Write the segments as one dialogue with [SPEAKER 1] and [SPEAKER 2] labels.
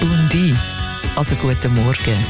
[SPEAKER 1] Bundi. Also guten Morgen.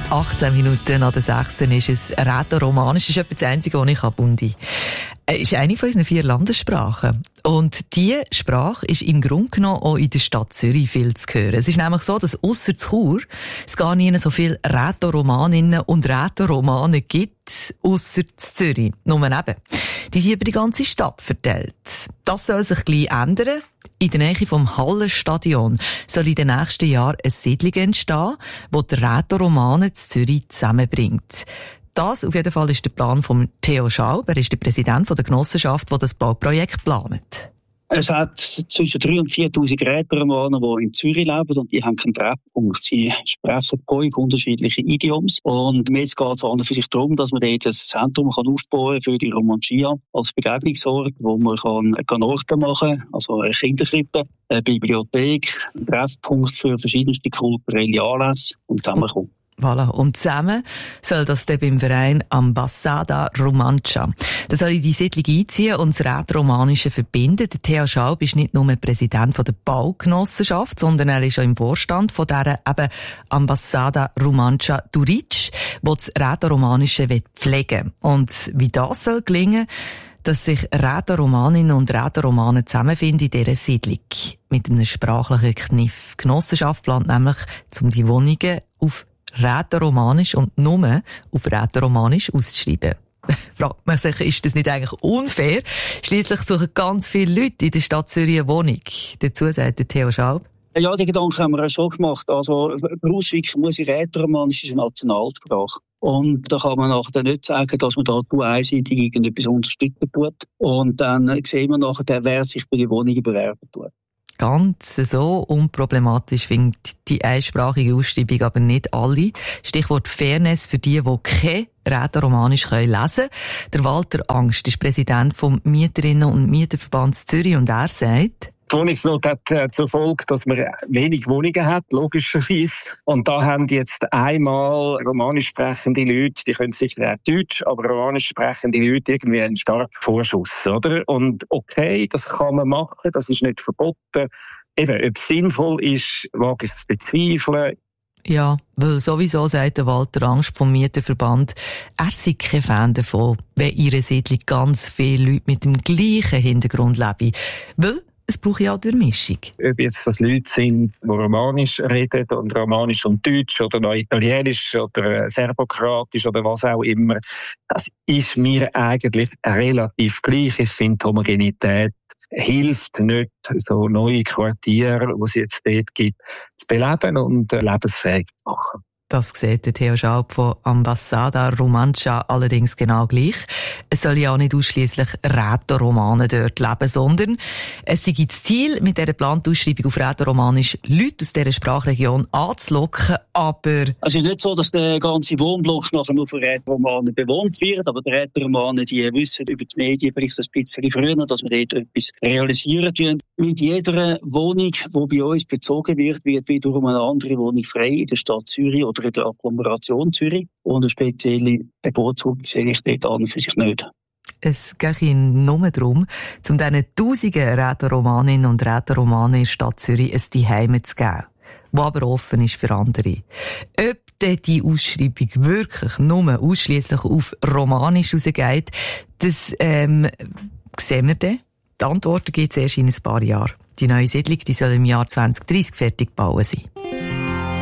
[SPEAKER 1] 18 Minuten nach der 6 ist es rätoromanisch. Das ist etwa das Einzige, was ich habe, Bundi. Ist eine von unseren 4 Landessprachen. Und diese Sprache ist im Grunde genommen auch in der Stadt Zürich viel zu hören. Es ist nämlich so, dass ausser Chur es gar nicht so viele Rätoromaninnen und Rätoromanen gibt, ausser Zürich. Nur eben. Die sind über die ganze Stadt verteilt. Das soll sich gleich ändern. In der Nähe vom Hallenstadion soll in den nächsten Jahren eine Siedlung entstehen, die die Rätoromanen zu Zürich zusammenbringt. Das auf jeden Fall ist der Plan von Theo Schaub. Er ist der Präsident der Genossenschaft, die das Bauprojekt plant.
[SPEAKER 2] Es hat zwischen 3.000 und 4.000 Rätoromaner, die in Zürich leben und die haben keinen Treffpunkt. Sie sprechen 5 unterschiedliche Idioms. Und jetzt geht es an und für sich darum, dass man dort ein Zentrum aufbauen kann für die Romancia als Begegnungsort, wo man Orte machen kann, also eine Kinderkrippe, eine Bibliothek, ein Treffpunkt für verschiedenste kulturelle Anlässe und zusammenkommen.
[SPEAKER 1] Voilà. Und zusammen soll das dann beim Verein Ambasada Romancia. Da soll in die Siedlung einziehen und das Rätoromanische verbinden. Der Theo Schaub ist nicht nur Präsident der Baugenossenschaft, sondern er ist auch im Vorstand von dieser eben Ambasada Romancia Duric, die das Rätoromanische pflegen will. Und wie das soll gelingen, dass sich Rätoromaninnen und Rätoromanen zusammenfinden in dieser Siedlung. Mit einem sprachlichen Kniff. Die Genossenschaft plant nämlich, um die Wohnungen auf Rätoromanisch und nur auf Rätoromanisch auszuschreiben. Fragt man sich, ist das nicht eigentlich unfair? Schliesslich suchen ganz viele Leute in der Stadt Zürich eine Wohnung. Dazu sagt der Theo Schaub.
[SPEAKER 2] Ja, die Gedanken haben wir auch schon gemacht. Also, Braunschweig muss Rätoromanisch ist eine Nationalsprache. Und da kann man nachher nicht sagen, dass man da einseitig irgendetwas unterstützen tut. Und dann sehen wir nachher, wer sich für die Wohnungen bewerben tut.
[SPEAKER 1] Ganz so unproblematisch findet die einsprachige Ausschreibung aber nicht alle. Stichwort Fairness für die kein Rätoromanisch lesen können. Der Walter Angst ist Präsident vom Mieterinnen- und Mieterverband Zürich und er sagt:
[SPEAKER 3] Die Wohnungsnot hat zur Folge, dass man wenig Wohnungen hat, logischerweise. Und da haben jetzt einmal romanisch sprechende Leute, die können sicher auch Deutsch, aber romanisch sprechende Leute irgendwie einen starken Vorschuss, oder? Und okay, das kann man machen, das ist nicht verboten. Eben, ob es sinnvoll ist, wage ich zu bezweifeln.
[SPEAKER 1] Ja, weil sowieso sagt der Walter Angst vom Mieterverband, er sei kein Fan davon, wenn in ihrer Siedlung ganz viele Leute mit dem gleichen Hintergrund leben. Weil es braucht ja auch Durchmischung.
[SPEAKER 3] Ob jetzt das Leute sind, die Romanisch reden und Romanisch und Deutsch oder noch Italienisch oder Serbokratisch oder was auch immer, das ist mir eigentlich relativ gleich. Ich finde, die Homogenität hilft nicht, so neue Quartiere, die es jetzt dort gibt, zu beleben und lebensfähig zu machen.
[SPEAKER 1] Das sieht der Theo Schaub von Ambasada Romancia allerdings genau gleich. Es soll ja auch nicht ausschliesslich Rätoromanen dort leben, sondern es sei das Ziel, mit dieser geplanten Ausschreibung auf Rätoromanisch Leute aus dieser Sprachregion anzulocken, aber...
[SPEAKER 2] Es ist nicht so, dass der ganze Wohnblock nachher nur von Rätoromanen bewohnt wird, aber die Rätoromanen, die wissen über die Medien vielleicht ein bisschen früher, dass wir dort etwas realisieren tun. Mit jeder Wohnung, die bei uns bezogen wird, wird wiederum eine andere Wohnung frei in der Stadt Zürich oder in der Agglomeration Zürich. Und eine spezielle Bevorzugung sehe ich dort an für sich nicht.
[SPEAKER 1] Es geht Ihnen nur darum, um diesen tausenden Rätoromaninnen und Rätoromanen in der Stadt Zürich ein Zuhause zu geben, das aber offen ist für andere. Ob denn die Ausschreibung wirklich nur ausschliesslich auf Romanisch rausgeht, das sehen wir dann. Die Antworten gibt es erst in ein paar Jahren. Die neue Siedlung, die soll im Jahr 2030 fertig gebaut sein.